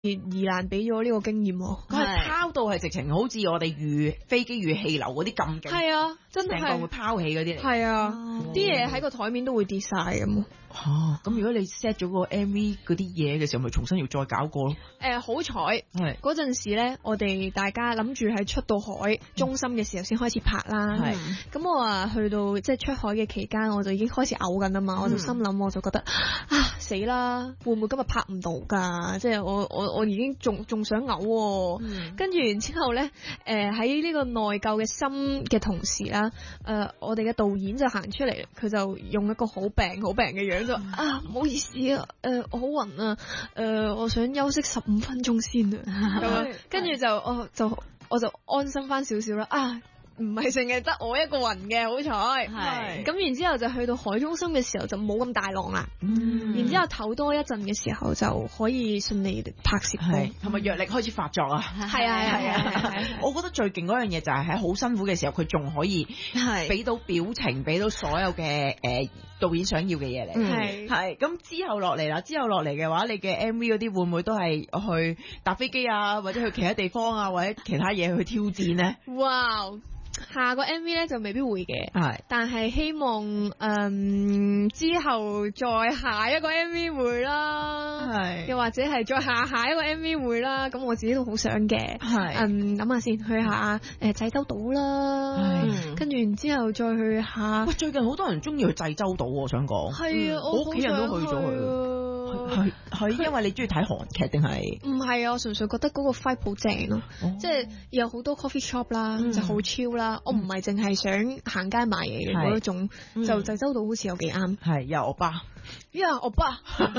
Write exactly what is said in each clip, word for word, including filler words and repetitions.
宜蘭俾咗呢個經驗喎， 佢係拋到係直情好似我哋遇飛機遇氣流嗰啲咁勁， 係啊，真係成個會拋起嗰啲嚟， 係啊，啲嘢喺個台面都會跌晒咁。 哦，咁如果你 set 咗個 M V 嗰啲嘢嘅時候，咪重新要再搞過咯？ 誒，好彩係嗰陣時咧，我哋大家諗住喺出到海中心嘅時候先開始拍啦。 係咁我話去到即係出海嘅期間，我就已經開始嘔緊啦嘛，我就心諗，我就覺得啊死啦，會唔會今日拍唔到㗎？即係我我我已經仲仲想嘔喎。跟住然之後咧，誒喺呢個內疚嘅心嘅同時啦，誒我哋嘅導演就行出嚟，佢就用一個好病好病嘅樣就啊唔好意思啊，誒我好暈啊，誒我想休息十五分鐘先啊，咁樣跟住就我就我就安心翻少少啦啊！唔係淨係得我一個暈嘅，好彩。係咁，然之後就去到海中心嘅時候就冇咁大浪啦。嗯，然之後唞多一陣嘅時候就可以順利拍攝到。 係，同埋藥力開始發作啊！ 係啊係啊係啊！ 我覺得最勁嗰樣嘢就係喺好辛苦嘅時候，佢仲可以係俾到表情，俾到所有嘅誒導演想要嘅嘢嚟。係係咁之後落嚟啦，之後落嚟嘅話，你嘅 M V 嗰啲會唔會都係去搭飛機啊，或者去其他地方啊，或者其他嘢去挑戰呢？ 哇！下個 M V 咧就未必會嘅， 係，但係希望誒、嗯、之後再下一個 M V 會啦，係，又或者係再下下一個 M V 會啦，咁我自己都好想嘅，係，嗯諗下先，去下誒濟州島啦，跟住然之後再去下， 喂，最近好多人中意去濟州島，我想講， 係啊， 我屋企人都去咗去。係係因為你中意睇韓劇定係？ 唔係啊，我純粹覺得嗰個 vibe 好正咯，哦、即係有好多 coffee shop 啦，嗯、就好 chill 啦。嗯、我唔係淨係想行街買嘢嘅嗰一種，嗯、就濟州島好似有幾啱。 係有歐巴， 呀歐巴，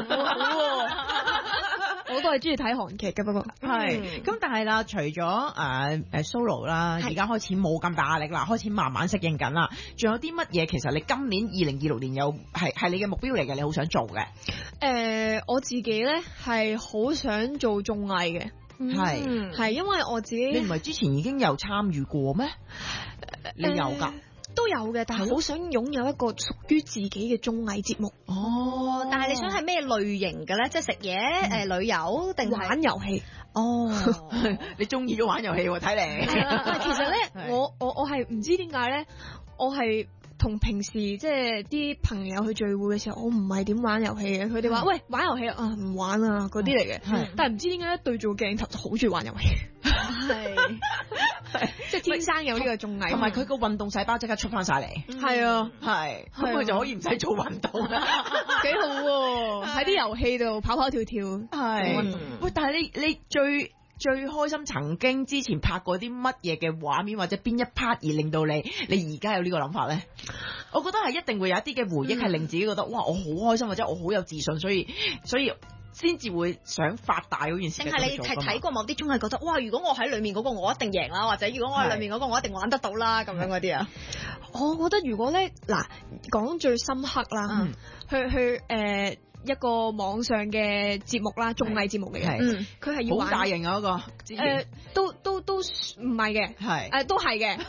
我都係中意睇韓劇嘅，不過係咁，但係啦，除咗誒誒 solo 啦，而家開始冇咁大壓力啦，開始慢慢適應緊啦。仲有啲乜嘢？其實你今年二零二六年有係係你嘅目標嚟嘅，你好想做嘅。 誒、呃，我自己咧係好想做綜藝嘅，係係、嗯、因為我自己， 你唔係之前已經有參與過咩？你有㗎？ 呃都有嘅，但係好想擁有一個屬於自己嘅綜藝節目。 哦，但係你想係咩類型嘅咧？即係食嘢、誒、呃、旅遊定玩遊戲？ 哦， 你中意咗玩遊戲喎？睇嚟。 係啦，其實咧，我我我係唔知點解咧，我係同平時即係啲朋友去聚會嘅時候，我唔係點玩遊戲嘅。佢哋話：喂，玩遊戲啊，唔玩啊，嗰啲嚟嘅。但係唔知點解一對住個鏡頭就好中意玩遊戲。係，即係天生有呢個綜藝， 同埋佢個運動細胞即刻出翻晒嚟。 係啊， 係，咁佢就可以唔使做運動啦， 幾好喎！喺啲遊戲度跑跑跳跳。 係，喂，但係你你最最開心曾經之前拍過啲乜嘢嘅畫面或者邊一 part 而令到你你而家有呢個諗法咧？我覺得係一定會有一啲嘅回憶係令自己覺得、嗯、哇我好開心或者我好有自信，所以所以先至會想發大嗰件事。 定係你係睇過某啲綜藝覺得哇，如果我喺裏面嗰個我一定贏啦，或者如果我喺裏面嗰個我一定玩得到啦咁樣嗰啲啊？ 我覺得如果咧嗱講最深刻啦、嗯，去去誒。呃一個網上嘅節目啦，綜藝節目嚟嘅，嗯，佢係要玩好大型啊嗰個， 誒、呃，都都都唔係嘅，係，誒、呃，都係嘅，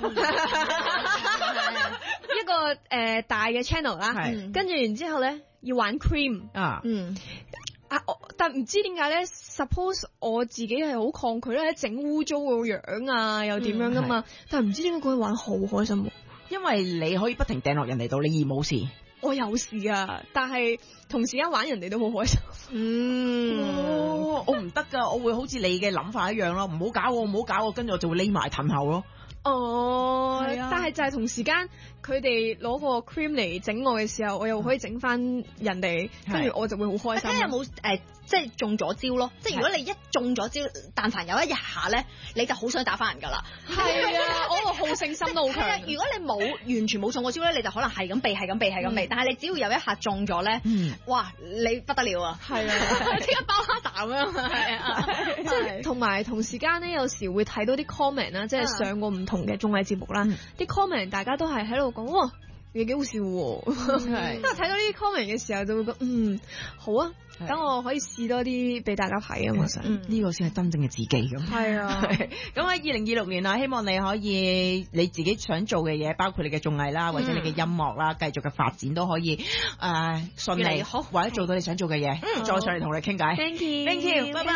一個誒、呃、大嘅 channel 啦，係，跟住然之後咧要玩 cream 啊，嗯，啊，但唔知點解咧 ，suppose 我自己係好抗拒咧，整污糟個樣啊，又點樣噶嘛，嗯、但係唔知點解佢玩好開心， 因為你可以不停掟落人哋度，你而冇事。 我有事啊，但係同時間玩人哋都好開心。嗯， 哦、我唔得噶，我會好似你嘅諗法一樣咯，唔好搞我，唔好搞我，跟住我就會匿埋褪後咯。 哦，啊、但係就係同時間，佢哋攞個 cream 嚟整我嘅時候，我又可以整翻人哋，跟住我就會好開心。 睇下有冇誒，即係中咗招咯。即係如果你一中咗招，但凡有一日下咧，你就好想打翻人噶啦。 係啊，我個好勝心都好強。 如果你冇完全冇中過招咧，你就可能係咁避，係咁避，係咁避。但係你只要有一下中咗咧，嗯、哇，你不得了啊！係啊，即刻包蝦膽咁樣。係啊， 即係同埋同時間咧，有時會睇到啲 comment 啦，即係上過唔同嘅綜藝節目啦，啲 comment 大家都係喺度講，哇，你幾好笑喎！因為睇到呢啲 comment 嘅時候，就會覺得嗯好啊，等我可以試多啲俾大家睇啊嘛，想呢、 嗯、個先係真正嘅自己咁。係啊，咁喺二零二六年啊，希望你可以你自己想做嘅嘢，包括你嘅綜藝啦，或者你嘅音樂啦，繼續嘅發展都可以誒順利，好或者做到你想做嘅嘢，嗯、再上嚟同你傾偈。 Thank you，Thank you，拜拜。